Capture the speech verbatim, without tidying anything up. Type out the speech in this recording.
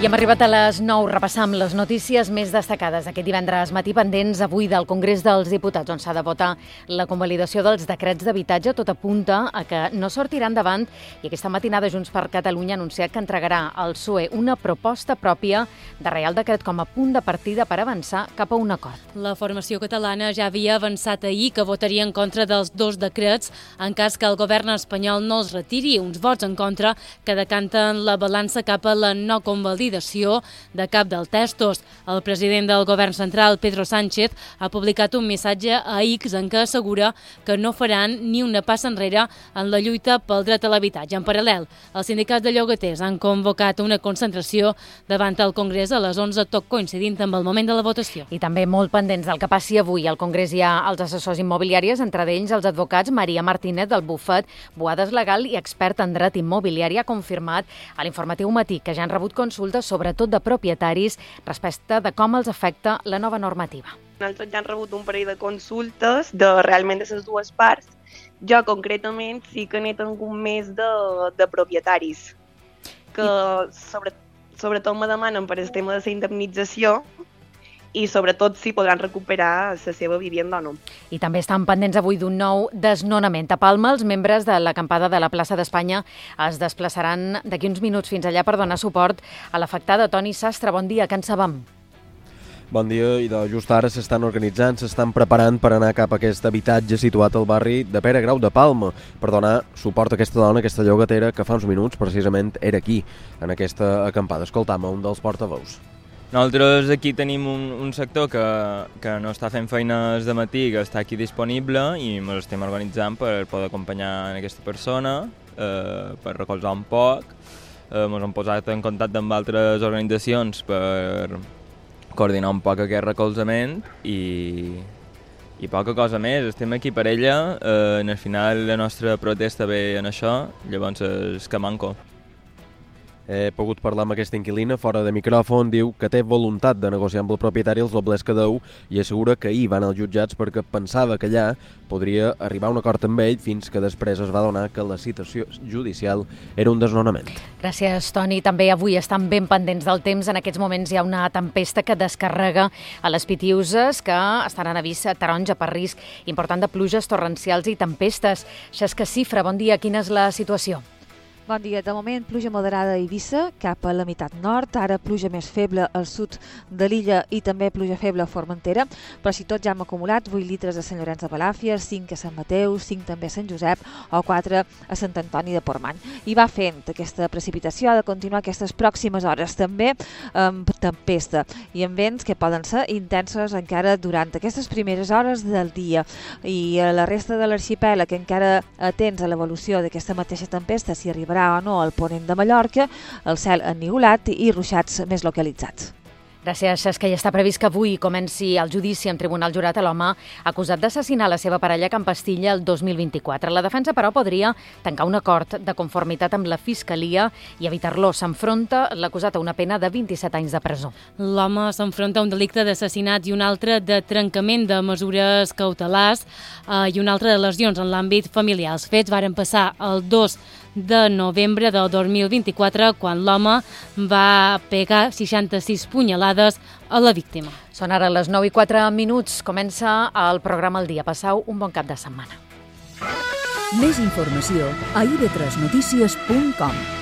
I hem arribat a les nou. Repassam les notícies més destacades aquest divendres matí, pendents avui del Congrés dels Diputats, on s'ha de votar la convalidació dels decrets d'habitatge. Tot apunta a que no sortirà endavant i aquesta matinada Junts per Catalunya ha anunciat que entregarà al P S O E una proposta pròpia de Reial Decret com a punt de partida per avançar cap a un acord. La formació catalana ja havia avançat ahir que votaria en contra dels dos decrets en cas que el govern espanyol no els retiri, uns vots en contra que decanten la balança cap a la no convalidació de cap dels textos. El president del govern central, Pedro Sánchez, ha publicat un missatge a X en què assegura que no faran ni una passa enrere en la lluita pel dret a l'habitatge. En paral·lel, els sindicats de llogaters han convocat una concentració davant el Congrés a les onze, tot coincidint amb el moment de la votació. I també molt pendents del que passi avui. Al Congrés hi ha els assessors immobiliaris, entre ells els advocats Maria Martínez del bufet Boades Legal i expert en dret immobiliari, ha confirmat a l'informatiu Matí que ja han rebut consultes sobretot de propietaris, respecte de com els afecta la nova normativa. Nosaltres ja hem rebut un parell de consultes de realment de les dues parts. Jo, concretament, sí que n'he tingut més de, de propietaris, que sobre, sobretot me demanen per el tema de la indemnització i sobretot si podran recuperar la seva vivienda o no. I també estan pendents avui d'un nou desnonament. A Palma, els membres de l'acampada de la plaça d'Espanya es desplaçaran d'aquí uns minuts fins allà per donar suport a l'afectada. Toni Sastre, bon dia, que en sabem? Bon dia, i de just ara s'estan organitzant, s'estan preparant per anar cap a aquest habitatge situat al barri de Pere Grau de Palma per donar suport a aquesta dona, aquesta llogatera, que fa uns minuts precisament era aquí, en aquesta acampada. Escoltam a un dels portaveus. Nosaltres aquí tenim un, un sector que, que no està fent feines de matí, que està aquí disponible i ens estem organitzant per poder acompanyar aquesta persona, eh, per recolzar un poc. Eh, ens hem posat en contacte amb altres organitzacions per coordinar un poc aquest recolzament i, i poca cosa més. Estem aquí per ella, eh, en el final la nostra protesta ve en això, llavors és que manco. He pogut parlar amb aquesta inquilina fora de micròfon, diu que té voluntat de negociar amb el propietari els doblers que deu i assegura que ahir van als jutjats perquè pensava que allà podria arribar a un acord amb ell fins que després es va donar que la citació judicial era un desnonament. Gràcies, Toni. També avui estan ben pendents del temps. En aquests moments hi ha una tempesta que descarrega a les Pitiuses, que estan en avís taronja per risc important de pluges torrencials i tempestes. Xesca Cifra, bon dia. Quina és la situació? Bon dia. De moment, pluja moderada a Eivissa, cap a la meitat nord, ara pluja més feble al sud de l'illa i també pluja feble a Formentera, però si tot ja hem acumulat vuit litres a Sant Llorenç de Balàfia, cinc a Sant Mateu, cinc també a Sant Josep o quatre a Sant Antoni de Portmany. I va fent aquesta precipitació, ha de continuar aquestes pròximes hores, també amb tempesta i amb vents que poden ser intensos encara durant aquestes primeres hores del dia. I a la resta de l'arxipèlag, encara atents a l'evolució d'aquesta mateixa tempesta, si arribarà o no al ponent de Mallorca, el cel ennivolat i ruixats més localitzats. Gràcies, Xesca. I està previst que avui comenci el judici en tribunal jurat a l'home acusat d'assassinar la seva parella a Can Pastilla el dos mil vint-i-quatre. La defensa, però, podria tancar un acord de conformitat amb la Fiscalia i evitar-lo. S'enfronta l'acusat a una pena de vint-i-set anys de presó. L'home s'enfronta a un delicte d'assassinat i un altre de trencament de mesures cautelars eh, i un altre de lesions en l'àmbit familiar. Els fets varen passar el dos de novembre del dos mil vint-i-quatre, quan l'home va pegar seixanta-sis punyalades a la víctima. Són ara les nou i quatre minuts. Comença el programa El Dia. Passau un bon cap de setmana. Més informació a i ve tres notícies punt com.